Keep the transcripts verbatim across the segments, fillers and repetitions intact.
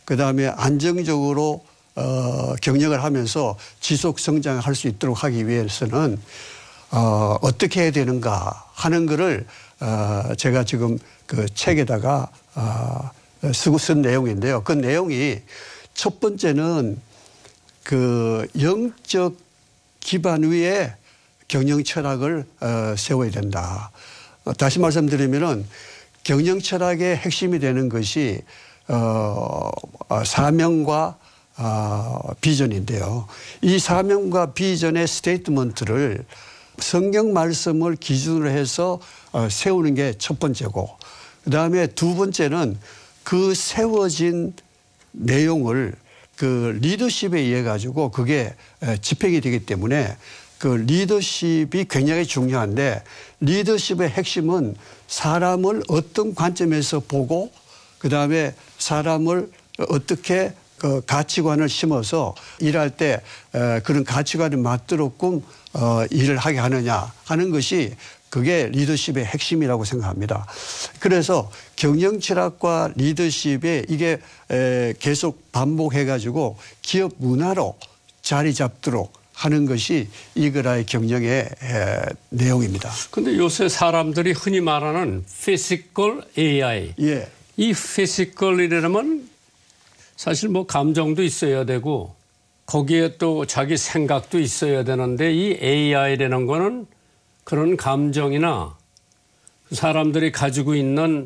그다음에 안정적으로 어, 경영을 하면서 지속 성장할 수 있도록 하기 위해서는 어, 어떻게 해야 되는가 하는 거를 어, 제가 지금 그 책에다가 어, 쓰고 쓴 내용인데요. 그 내용이 첫 번째는 그 영적 기반 위에 경영 철학을 어, 세워야 된다. 어, 다시 말씀드리면은 경영 철학의 핵심이 되는 것이 어, 어, 사명과 어, 비전인데요. 이 사명과 비전의 스테이트먼트를 성경 말씀을 기준으로 해서 어, 세우는 게 첫 번째고, 그다음에 두 번째는 그 세워진 내용을 그 리더십에 의해 가지고 그게 집행이 되기 때문에 그 리더십이 굉장히 중요한데, 리더십의 핵심은 사람을 어떤 관점에서 보고 그다음에 사람을 어떻게 그 가치관을 심어서 일할 때 그런 가치관에 맞도록끔 어 일을 하게 하느냐 하는 것이 그게 리더십의 핵심이라고 생각합니다. 그래서 경영 철학과 리더십에 이게 계속 반복해 가지고 기업 문화로 자리 잡도록 하는 것이 이그라의 경영의 내용입니다. 그런데 요새 사람들이 흔히 말하는 피지컬 에이아이. 예. 이 피지컬이라면 사실 뭐 감정도 있어야 되고 거기에 또 자기 생각도 있어야 되는데, 이 에이아이라는 거는 그런 감정이나 사람들이 가지고 있는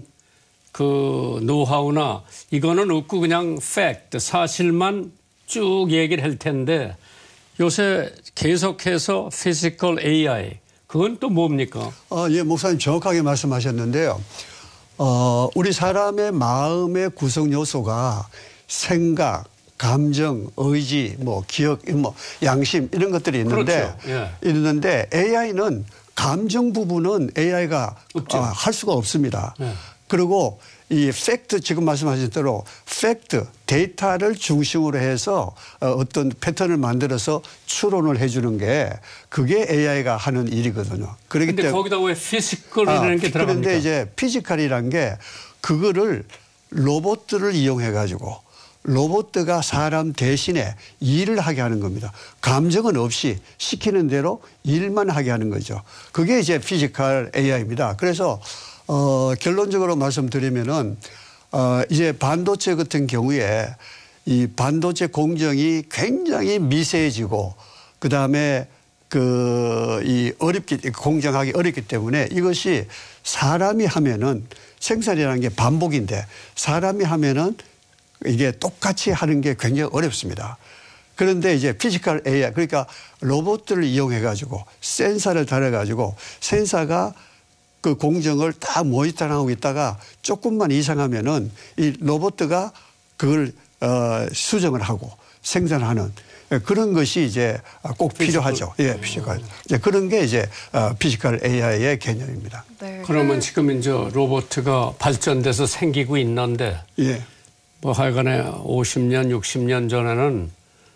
그 노하우나 이거는 없고 그냥 팩트, 사실만 쭉 얘기를 할 텐데, 요새 계속해서 피지컬 에이아이, 그건 또 뭡니까? 어, 예, 목사님 정확하게 말씀하셨는데요. 어, 우리 사람의 마음의 구성 요소가 생각, 감정, 의지, 뭐 기억, 뭐 양심 이런 것들이 있는데, 그렇죠. 예. 있는데 에이아이는 감정 부분은 에이아이가 어, 할 수가 없습니다. 예. 그리고 이 팩트, 지금 말씀하신 대로 팩트, 데이터를 중심으로 해서 어떤 패턴을 만들어서 추론을 해 주는 게 그게 에이아이가 하는 일이거든요. 그런데 거기다 왜 피지컬이라는 아, 게 들어갑니까? 그런데 이제 피지컬이라는 게 그거를 로봇들을 이용해 가지고 로봇가 사람 대신에 일을 하게 하는 겁니다. 감정은 없이 시키는 대로 일만 하게 하는 거죠. 그게 이제 피지컬 에이아이입니다. 그래서 어, 결론적으로 말씀드리면은 어, 이제 반도체 같은 경우에 이 반도체 공정이 굉장히 미세해지고 그 다음에 그 이 어렵기 공정하기 어렵기 때문에 이것이 사람이 하면은 생산이라는 게 반복인데 사람이 하면은 이게 똑같이 하는 게 굉장히 어렵습니다. 그런데 이제 피지컬 에이아이, 그러니까 로봇들을 이용해 가지고 센서를 달아 가지고 센서가 그 공정을 다 모니터링하고 있다가 조금만 이상하면은 이 로봇가 그걸 어, 수정을 하고 생산하는 그런 것이 이제 꼭 피지컬. 필요하죠. 예, 피지컬. 이제 그런 게 이제 피지컬 에이아이의 개념입니다. 네. 그러면 지금 이제 로봇가 발전돼서 생기고 있는데, 예. 뭐 하여간에 오십 년, 육십 년 전에는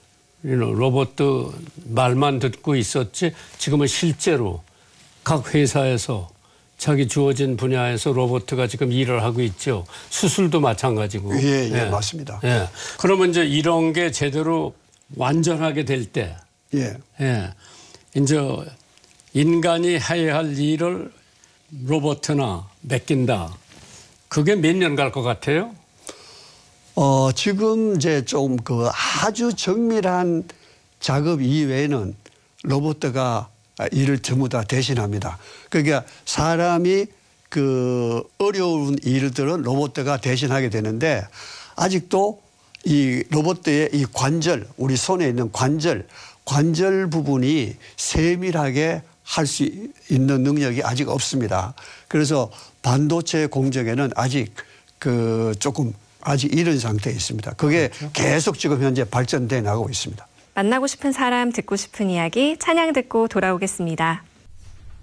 로봇도 말만 듣고 있었지, 지금은 실제로 각 회사에서 자기 주어진 분야에서 로봇가 지금 일을 하고 있죠. 수술도 마찬가지고. 예, 예, 예. 맞습니다. 예. 그러면 이제 이런 게 제대로 완전하게 될 때, 예. 예. 이제 인간이 해야 할 일을 로봇나 맡긴다. 그게 몇 년 갈 것 같아요? 어, 지금 이제 좀 그 아주 정밀한 작업 이외에는 로봇가 일을 전부 다 대신합니다. 그러니까 사람이 그 어려운 일들은 로봇가 대신하게 되는데, 아직도 이 로봇의 이 관절, 우리 손에 있는 관절, 관절 부분이 세밀하게 할 수 있는 능력이 아직 없습니다. 그래서 반도체 공정에는 아직 그 조금 아직 이른 상태에 있습니다. 그게 그렇죠. 계속 지금 현재 발전돼 나가고 있습니다. 만나고 싶은 사람, 듣고 싶은 이야기, 찬양 듣고 돌아오겠습니다.